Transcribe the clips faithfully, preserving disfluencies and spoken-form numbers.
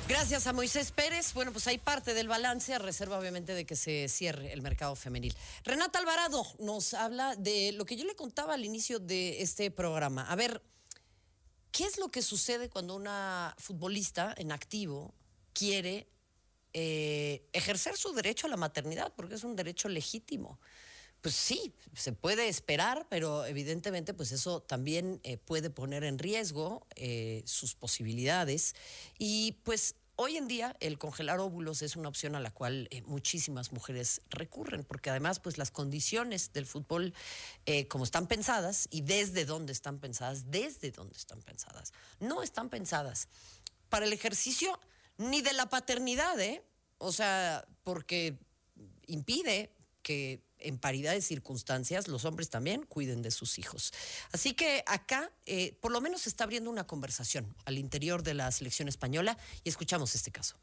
Gracias a Moisés Pérez. Bueno, pues hay parte del balance a reserva, obviamente, de que se cierre el mercado femenil. Renata Alvarado nos habla de lo que yo le contaba al inicio de este programa. A ver, ¿qué es lo que sucede cuando una futbolista en activo quiere eh, ejercer su derecho a la maternidad? Porque es un derecho legítimo. Pues sí, se puede esperar, pero evidentemente pues eso también eh, puede poner en riesgo eh, sus posibilidades. Y pues hoy en día el congelar óvulos es una opción a la cual eh, muchísimas mujeres recurren, porque además pues las condiciones del fútbol, eh, como están pensadas y desde dónde están pensadas, desde dónde están pensadas, no están pensadas para el ejercicio ni de la paternidad, ¿eh? O sea, porque impide que en paridad de circunstancias los hombres también cuiden de sus hijos. Así que acá eh, por lo menos se está abriendo una conversación al interior de la selección española y escuchamos este caso.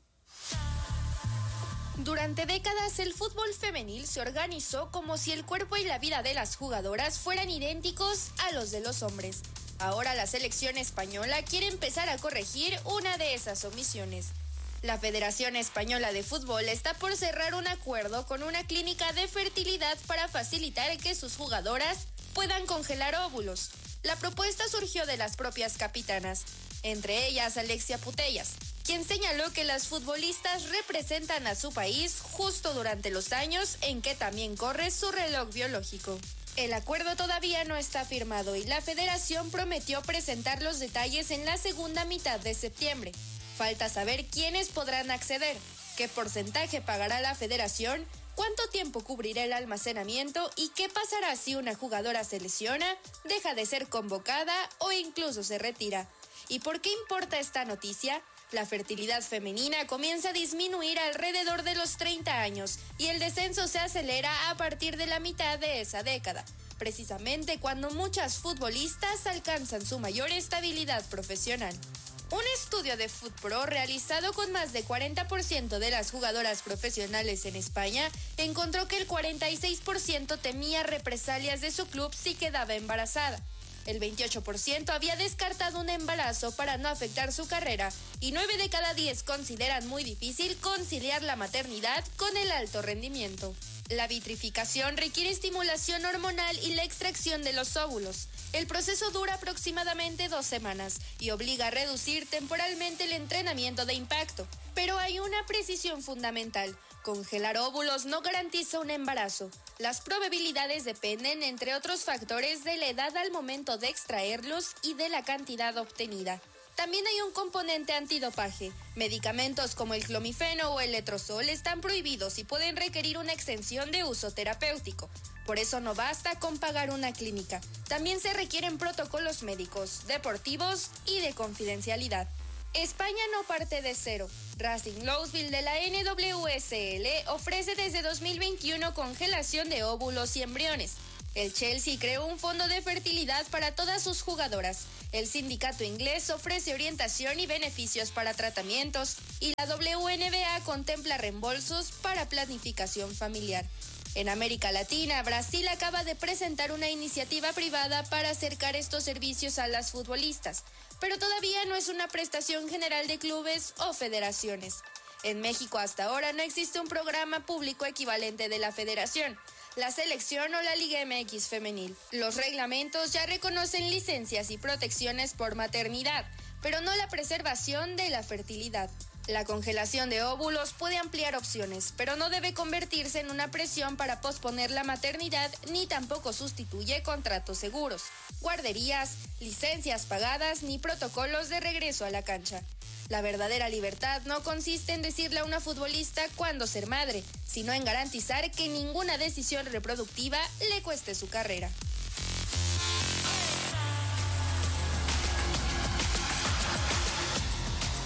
Durante décadas el fútbol femenil se organizó como si el cuerpo y la vida de las jugadoras fueran idénticos a los de los hombres. Ahora la selección española quiere empezar a corregir una de esas omisiones. La Federación Española de Fútbol está por cerrar un acuerdo con una clínica de fertilidad para facilitar que sus jugadoras puedan congelar óvulos. La propuesta surgió de las propias capitanas, entre ellas Alexia Putellas, quien señaló que las futbolistas representan a su país justo durante los años en que también corre su reloj biológico. El acuerdo todavía no está firmado y la federación prometió presentar los detalles en la segunda mitad de septiembre. Falta saber quiénes podrán acceder, qué porcentaje pagará la federación, cuánto tiempo cubrirá el almacenamiento y qué pasará si una jugadora se lesiona, deja de ser convocada o incluso se retira. ¿Y por qué importa esta noticia? La fertilidad femenina comienza a disminuir alrededor de los treinta años y el descenso se acelera a partir de la mitad de esa década, precisamente cuando muchas futbolistas alcanzan su mayor estabilidad profesional. Un estudio de FootPro realizado con más de cuarenta por ciento de las jugadoras profesionales en España encontró que el cuarenta y seis por ciento temía represalias de su club si quedaba embarazada. El veintiocho por ciento había descartado un embarazo para no afectar su carrera y nueve de cada diez consideran muy difícil conciliar la maternidad con el alto rendimiento. La vitrificación requiere estimulación hormonal y la extracción de los óvulos. El proceso dura aproximadamente dos semanas y obliga a reducir temporalmente el entrenamiento de impacto. Pero hay una precisión fundamental. Congelar óvulos no garantiza un embarazo. Las probabilidades dependen, entre otros factores, de la edad al momento de extraerlos y de la cantidad obtenida. También hay un componente antidopaje. Medicamentos como el clomifeno o el letrozol están prohibidos y pueden requerir una extensión de uso terapéutico. Por eso no basta con pagar una clínica. También se requieren protocolos médicos, deportivos y de confidencialidad. España no parte de cero. Racing Louisville de la N W S L ofrece desde dos mil veintiuno congelación de óvulos y embriones. El Chelsea creó un fondo de fertilidad para todas sus jugadoras. El sindicato inglés ofrece orientación y beneficios para tratamientos y la W N B A contempla reembolsos para planificación familiar. En América Latina, Brasil acaba de presentar una iniciativa privada para acercar estos servicios a las futbolistas, pero todavía no es una prestación general de clubes o federaciones. En México hasta ahora no existe un programa público equivalente de la federación, la selección o la Liga M X femenil. Los reglamentos ya reconocen licencias y protecciones por maternidad, pero no la preservación de la fertilidad. La congelación de óvulos puede ampliar opciones, pero no debe convertirse en una presión para posponer la maternidad ni tampoco sustituye contratos seguros, guarderías, licencias pagadas ni protocolos de regreso a la cancha. La verdadera libertad no consiste en decirle a una futbolista cuándo ser madre, sino en garantizar que ninguna decisión reproductiva le cueste su carrera.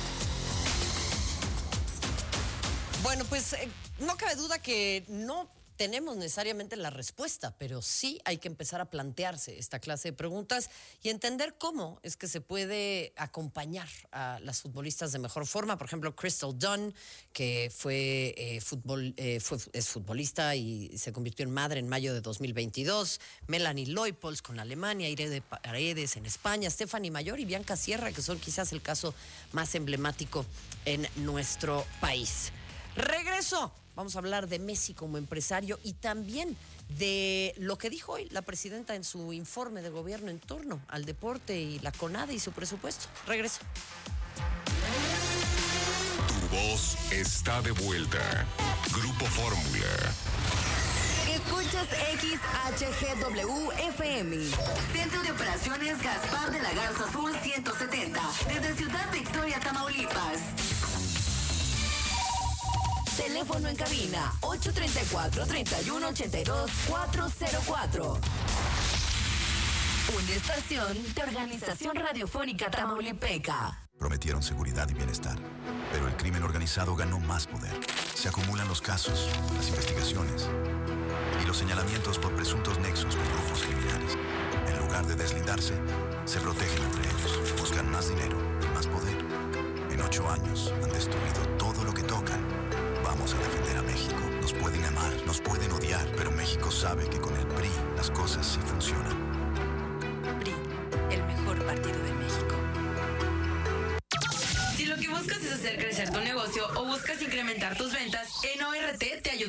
Bueno, pues eh, no cabe duda que no tenemos necesariamente la respuesta, pero sí hay que empezar a plantearse esta clase de preguntas y entender cómo es que se puede acompañar a las futbolistas de mejor forma. Por ejemplo, Crystal Dunn, que fue, eh, fútbol, eh, fue es futbolista y se convirtió en madre en mayo de dos mil veintidós. Melanie Leupolz con Alemania, Irene Paredes en España, Stephanie Mayor y Bianca Sierra, que son quizás el caso más emblemático en nuestro país. Regreso. Vamos a hablar de Messi como empresario y también de lo que dijo hoy la presidenta en su informe de gobierno en torno al deporte y la CONADE y su presupuesto. Regreso. Tu voz está de vuelta. Grupo Fórmula. Escuchas X H G W F M. Centro de Operaciones Gaspar de la Garza Sur ciento setenta. Desde Ciudad Victoria, Tamaulipas. Teléfono en cabina ocho tres cuatro, tres uno ocho dos, cuatro cero cuatro. Una estación de Organización Radiofónica Tamaulipeca. Prometieron seguridad y bienestar, pero el crimen organizado ganó más poder. Se acumulan los casos, las investigaciones y los señalamientos por presuntos nexos con grupos criminales. En lugar de deslindarse, se protegen entre ellos, buscan más dinero y más poder. En ocho años han destruido todo lo que tocan. Vamos a defender a México. Nos pueden amar, nos pueden odiar, pero México sabe que con el P R I las cosas sí funcionan. P R I, el mejor partido de México. Si lo que buscas es hacer crecer tu negocio o buscas incrementar tus ventas, en O R T te ayuda.